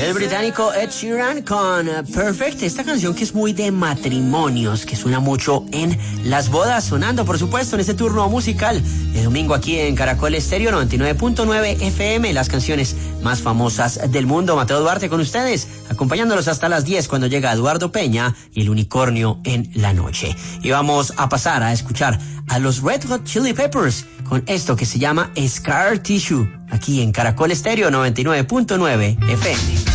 El británico Ed Sheeran con Perfect, esta canción que es muy de matrimonios, que suena mucho en las bodas, sonando por supuesto en este turno musical de domingo aquí en Caracol Estéreo 99.9 FM, las canciones más famosas del mundo. Mateo Duarte con ustedes, acompañándolos hasta las 10 cuando llega Eduardo Peña y el unicornio en la noche. Y vamos a pasar a escuchar a los Red Hot Chili Peppers con esto que se llama Scar Tissue, aquí en Caracol Estéreo 99.9 FM.